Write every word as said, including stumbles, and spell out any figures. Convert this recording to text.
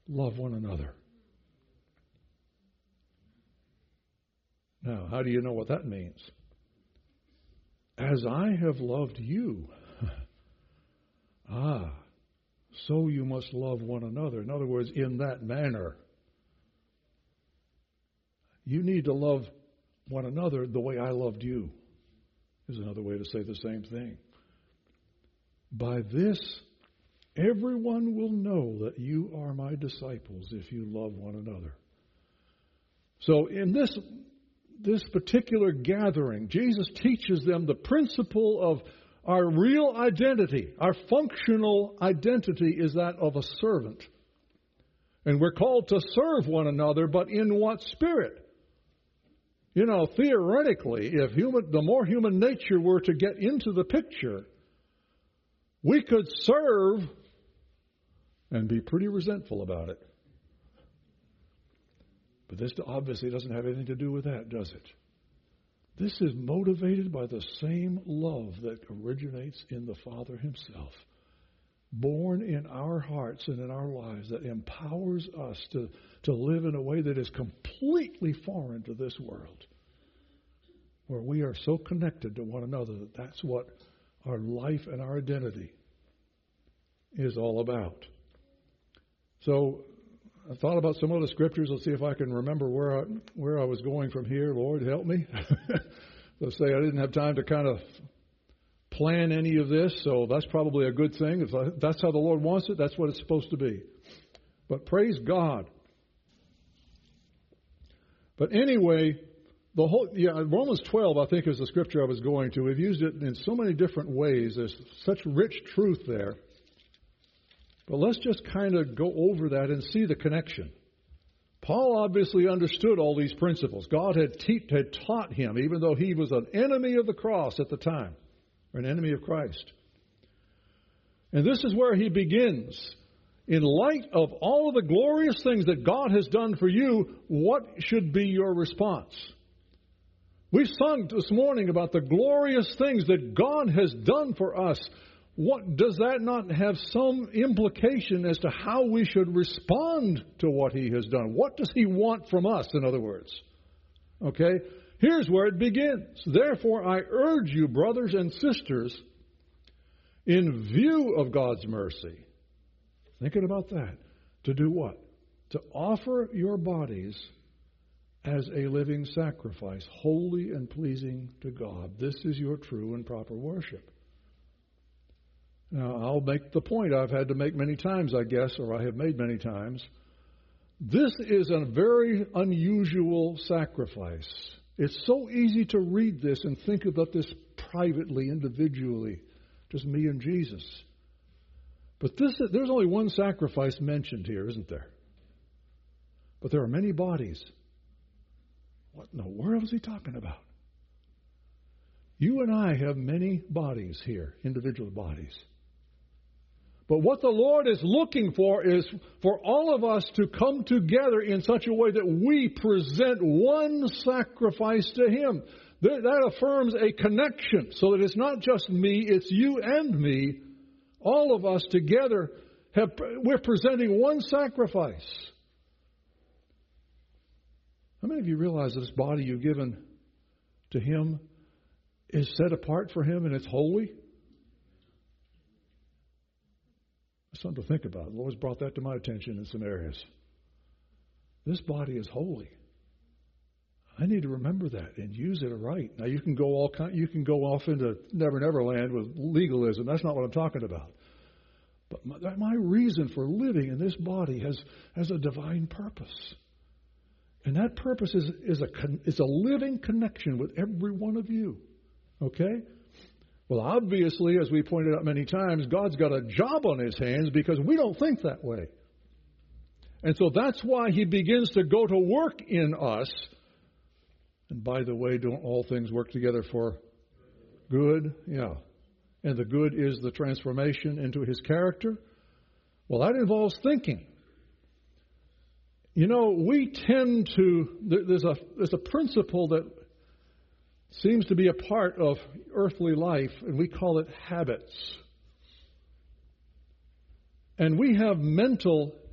love one another. Now, how do you know what that means? As I have loved you, ah, so you must love one another. In other words, in that manner. You need to love one another the way I loved you, is another way to say the same thing. By this, everyone will know that you are my disciples if you love one another. So in this, this particular gathering, Jesus teaches them the principle of our real identity. Our functional identity is that of a servant. And we're called to serve one another, but in what spirit? You know, theoretically, if human, the more human nature were to get into the picture, we could serve and be pretty resentful about it. But this obviously doesn't have anything to do with that, does it? This is motivated by the same love that originates in the Father himself, born in our hearts and in our lives, that empowers us to, to live in a way that is completely foreign to this world, where we are so connected to one another that that's what our life and our identity is all about. So I thought about some other scriptures. Let's see if I can remember where I, where I was going from here. Lord, help me. Let's say I didn't have time to kind of plan any of this, so that's probably a good thing. If that's how the Lord wants it, that's what it's supposed to be. But praise God. But anyway, the whole yeah, Romans twelve, I think, is the scripture I was going to. We've used it in so many different ways. There's such rich truth there. But let's just kind of go over that and see the connection. Paul obviously understood all these principles. God had, te- had taught him, even though he was an enemy of the cross at the time, or an enemy of Christ. And this is where he begins. In light of all of the glorious things that God has done for you, what should be your response? We've sung this morning about the glorious things that God has done for us. What does that not have some implication as to how we should respond to what he has done? What does he want from us, in other words? Okay? Here's where it begins. Therefore, I urge you, brothers and sisters, in view of God's mercy, thinking about that, to do what? To offer your bodies as a living sacrifice, holy and pleasing to God. This is your true and proper worship. Now, I'll make the point I've had to make many times, I guess, or I have made many times. This is a very unusual sacrifice. It's so easy to read this and think about this privately, individually, just me and Jesus. But this is, there's only one sacrifice mentioned here, isn't there? But there are many bodies. What in the world is he talking about? You and I have many bodies here, individual bodies. But what the Lord is looking for is for all of us to come together in such a way that we present one sacrifice to Him. That affirms a connection, so that it's not just me, it's you and me. All of us together, have, we're presenting one sacrifice. How many of you realize that this body you've given to Him is set apart for Him and it's holy? That's something to think about. The Lord's brought that to my attention in some areas. This body is holy. I need to remember that and use it right. Now you can go all kind, you can go off into Never Never Land with legalism. That's not what I'm talking about. But my, my reason for living in this body has has a divine purpose, and that purpose is is a is a living connection with every one of you. Okay. Well, obviously, as we pointed out many times, God's got a job on His hands because we don't think that way. And so that's why He begins to go to work in us. And by the way, don't all things work together for good? Yeah. And the good is the transformation into His character. Well, that involves thinking. You know, we tend to, there's a, there's a principle that seems to be a part of earthly life, and we call it habits. And we have mental